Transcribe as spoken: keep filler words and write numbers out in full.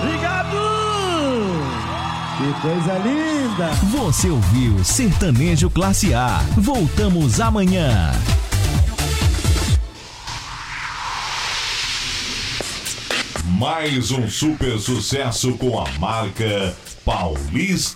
Obrigado! Que coisa linda! Você ouviu Sertanejo Classe A. Voltamos amanhã. Mais um super sucesso com a marca Paulista.